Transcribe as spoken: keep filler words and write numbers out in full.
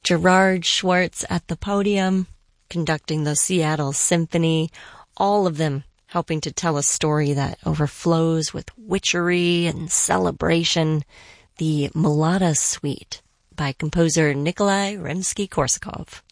Gerard Schwartz at the podium, conducting the Seattle Symphony, all of them helping to tell a story that overflows with witchery and celebration, the Mulata Suite by composer Nikolai Rimsky-Korsakov.